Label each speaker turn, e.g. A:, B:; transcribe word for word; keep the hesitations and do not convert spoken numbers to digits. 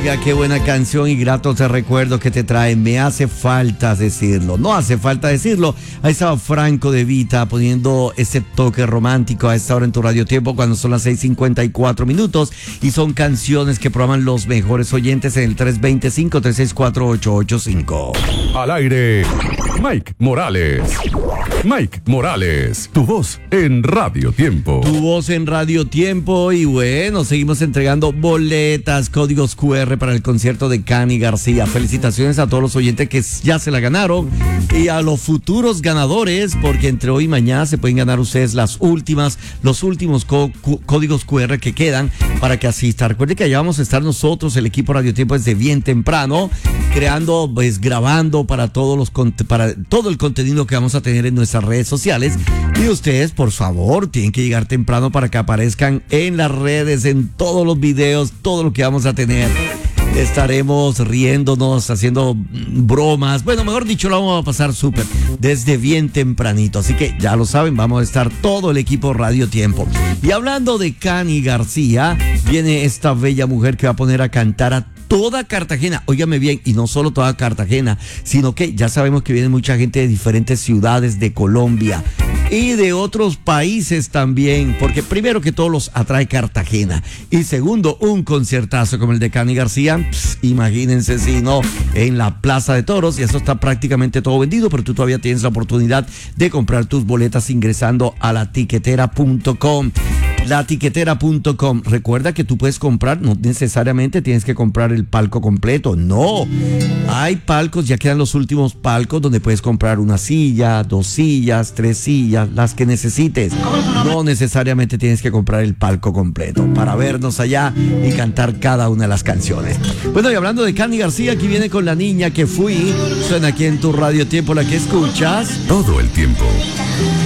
A: Oiga, qué buena canción y gratos recuerdos que te trae. Me hace falta decirlo. No hace falta decirlo. Ahí estaba Franco De Vita poniendo ese toque romántico a esta hora en tu Radio Tiempo cuando son las seis cincuenta y cuatro minutos. Y son canciones que programan los mejores oyentes en el tres dos cero, cinco tres seis cuatro, ocho ocho cinco.
B: Al aire, Mike Morales. Mike Morales, tu voz en Radio Tiempo.
A: Tu voz en Radio Tiempo. Y bueno, seguimos entregando boletas, códigos cu erre para el concierto de Cani García. Felicitaciones a todos los oyentes que ya se la ganaron y a los futuros ganadores, porque entre hoy y mañana se pueden ganar ustedes las últimas, los últimos co- cu- códigos cu erre que quedan para que asistan. Recuerde que allá vamos a estar nosotros, el equipo Radio Tiempo, desde bien temprano, creando, pues grabando para todos los para todo el contenido que vamos a tener en nuestras redes sociales. Y ustedes, por favor, tienen que llegar temprano para que aparezcan en las redes, en todos los videos, todo lo que vamos a tener. Estaremos riéndonos, haciendo bromas. Bueno, mejor dicho, lo vamos a pasar súper desde bien tempranito. Así que ya lo saben, vamos a estar todo el equipo Radio Tiempo. Y hablando de Cani García, viene esta bella mujer que va a poner a cantar a toda Cartagena. Óigame bien, y no solo toda Cartagena, sino que ya sabemos que viene mucha gente de diferentes ciudades de Colombia y de otros países también, porque primero que todo los atrae Cartagena y segundo, un conciertazo como el de Cani García, pss, imagínense si no, en la Plaza de Toros, y eso está prácticamente todo vendido, pero tú todavía tienes la oportunidad de comprar tus boletas ingresando a la tiquetera punto com. la tiquetera punto com. Recuerda que tú puedes comprar, no necesariamente tienes que comprar el palco completo, no. Hay palcos, ya quedan los últimos palcos donde puedes comprar una silla, dos sillas, tres sillas, las que necesites. No necesariamente tienes que comprar el palco completo para vernos allá y cantar cada una de las canciones. Bueno, y hablando de Cani García, aquí viene con La Niña que Fui. Suena aquí en tu Radio Tiempo, la que escuchas
B: todo el tiempo.